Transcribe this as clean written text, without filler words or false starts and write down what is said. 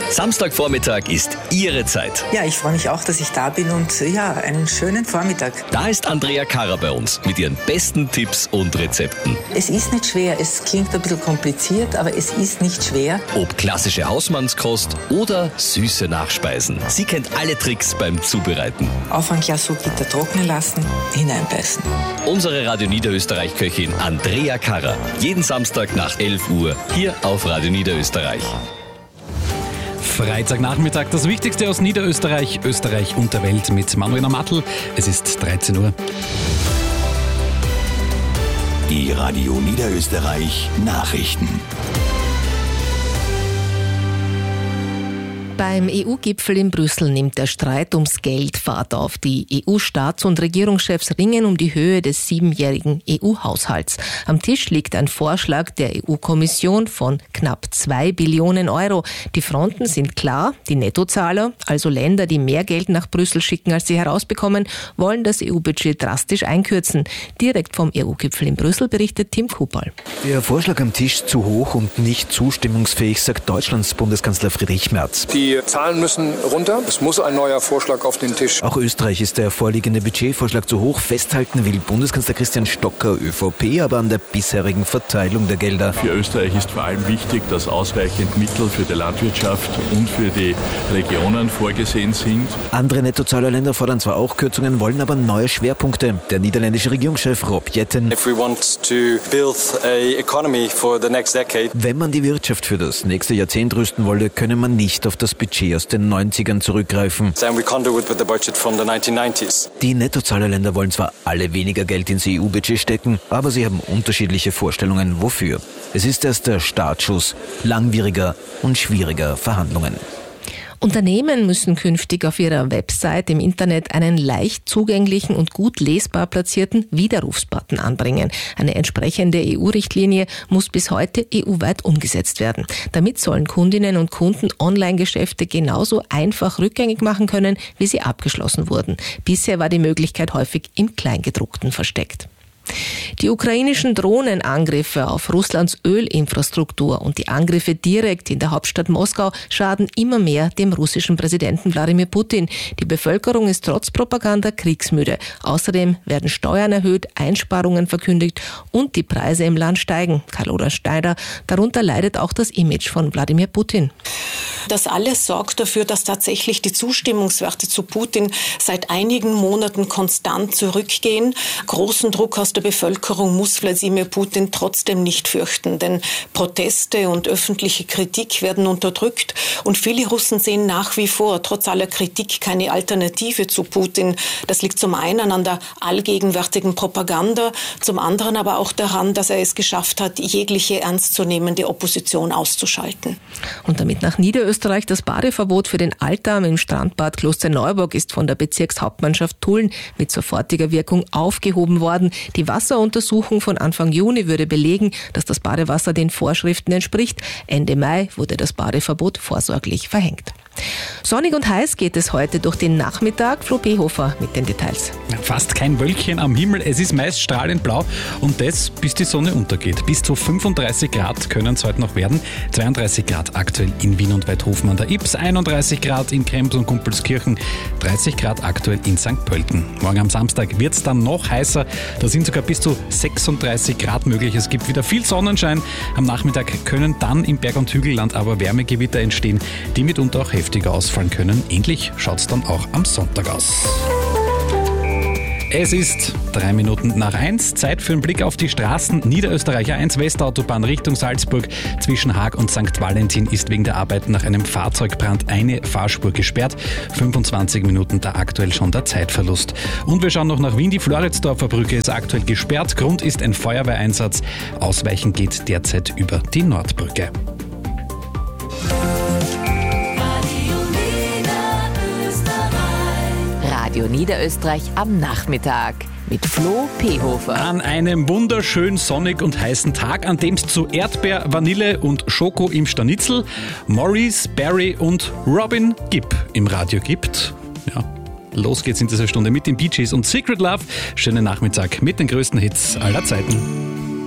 Samstagvormittag ist Ihre Zeit. Ja, ich freue mich auch, dass ich da bin und einen schönen Vormittag. Da ist Andrea Karrer bei uns mit ihren besten Tipps und Rezepten. Es ist nicht schwer, es klingt ein bisschen kompliziert, aber es ist nicht schwer. Ob klassische Hausmannskost oder süße Nachspeisen. Sie kennt alle Tricks beim Zubereiten. Auf ein Glas Gitter trocknen lassen, hineinbeißen. Unsere Radio Niederösterreich-Köchin Andrea Karrer. Jeden Samstag nach 11 Uhr hier auf Radio Niederösterreich. Freitagnachmittag, das Wichtigste aus Niederösterreich, Österreich und der Welt mit Manuela Mattl. Es ist 13 Uhr. Die Radio Niederösterreich Nachrichten. Beim EU-Gipfel in Brüssel nimmt der Streit ums Geld Fahrt auf. Die EU-Staats- und Regierungschefs ringen um die Höhe des 7-jährigen EU-Haushalts. Am Tisch liegt ein Vorschlag der EU-Kommission von knapp 2 Billionen Euro. Die Fronten sind klar. Die Nettozahler, also Länder, die mehr Geld nach Brüssel schicken, als sie herausbekommen, wollen das EU-Budget drastisch einkürzen. Direkt vom EU-Gipfel in Brüssel berichtet Tim Kupal. Der Vorschlag am Tisch zu hoch und nicht zustimmungsfähig, sagt Deutschlands Bundeskanzler Friedrich Merz. Die Zahlen müssen runter. Es muss ein neuer Vorschlag auf den Tisch. Auch Österreich ist der vorliegende Budgetvorschlag zu hoch. Festhalten will Bundeskanzler Christian Stocker, ÖVP, aber an der bisherigen Verteilung der Gelder. Für Österreich ist vor allem wichtig, dass ausreichend Mittel für die Landwirtschaft und für die Regionen vorgesehen sind. Andere Nettozahlerländer fordern zwar auch Kürzungen, wollen aber neue Schwerpunkte. Der niederländische Regierungschef Rob Jetten. Wenn man die Wirtschaft für das nächste Jahrzehnt rüsten wolle, könne man nicht auf das Budget aus den 90ern zurückgreifen. Die Nettozahlerländer wollen zwar alle weniger Geld ins EU-Budget stecken, aber sie haben unterschiedliche Vorstellungen, wofür. Es ist erst der Startschuss langwieriger und schwieriger Verhandlungen. Unternehmen müssen künftig auf ihrer Website im Internet einen leicht zugänglichen und gut lesbar platzierten Widerrufsbutton anbringen. Eine entsprechende EU-Richtlinie muss bis heute EU-weit umgesetzt werden. Damit sollen Kundinnen und Kunden Online-Geschäfte genauso einfach rückgängig machen können, wie sie abgeschlossen wurden. Bisher war die Möglichkeit häufig im Kleingedruckten versteckt. Die ukrainischen Drohnenangriffe auf Russlands Ölinfrastruktur und die Angriffe direkt in der Hauptstadt Moskau schaden immer mehr dem russischen Präsidenten Wladimir Putin. Die Bevölkerung ist trotz Propaganda kriegsmüde. Außerdem werden Steuern erhöht, Einsparungen verkündigt und die Preise im Land steigen. Karl-Lorenz Schneider, darunter leidet auch das Image von Wladimir Putin. Das alles sorgt dafür, dass tatsächlich die Zustimmungswerte zu Putin seit einigen Monaten konstant zurückgehen. Großen Druck aus der Bevölkerung muss Wladimir Putin trotzdem nicht fürchten, denn Proteste und öffentliche Kritik werden unterdrückt und viele Russen sehen nach wie vor trotz aller Kritik keine Alternative zu Putin. Das liegt zum einen an der allgegenwärtigen Propaganda, zum anderen aber auch daran, dass er es geschafft hat, jegliche ernstzunehmende Opposition auszuschalten. Und damit nach Niederösterreich das Badeverbot für den Altarm im Strandbad Klosterneuburg ist von der Bezirkshauptmannschaft Tulln mit sofortiger Wirkung aufgehoben worden. Die Wasseruntersuchung von Anfang Juni würde belegen, dass das Badewasser den Vorschriften entspricht. Ende Mai wurde das Badeverbot vorsorglich verhängt. Sonnig und heiß geht es heute durch den Nachmittag. Flo Behofer mit den Details. Fast kein Wölkchen am Himmel, es ist meist strahlend blau und das bis die Sonne untergeht. Bis zu 35 Grad können es heute noch werden. 32 Grad aktuell in Wien und Weidhofen an der Ips, 31 Grad in Krems und Kumpelskirchen, 30 Grad aktuell in St. Pölten. Morgen am Samstag wird es dann noch heißer, da sind sogar bis zu 36 Grad möglich. Es gibt wieder viel Sonnenschein. Am Nachmittag können dann im Berg- und Hügelland aber Wärmegewitter entstehen, die mitunter auch heftiger ausfallen können. Ähnlich schaut es dann auch am Sonntag aus. Es ist 3 Minuten nach 1. Zeit für einen Blick auf die Straßen. Niederösterreich A1 Westautobahn Richtung Salzburg. Zwischen Haag und St. Valentin ist wegen der Arbeit nach einem Fahrzeugbrand eine Fahrspur gesperrt. 25 Minuten da aktuell schon der Zeitverlust. Und wir schauen noch nach Wien. Die Floridsdorfer Brücke ist aktuell gesperrt. Grund ist ein Feuerwehreinsatz. Ausweichen geht derzeit über die Nordbrücke. Radio Niederösterreich am Nachmittag mit Flo Behofer. An einem wunderschön sonnig und heißen Tag, an dem es zu Erdbeer, Vanille und Schoko im Stanitzel, Maurice, Barry und Robin Gibb im Radio gibt. Ja, los geht's in dieser Stunde mit den Bee Gees und Secret Love. Schönen Nachmittag mit den größten Hits aller Zeiten.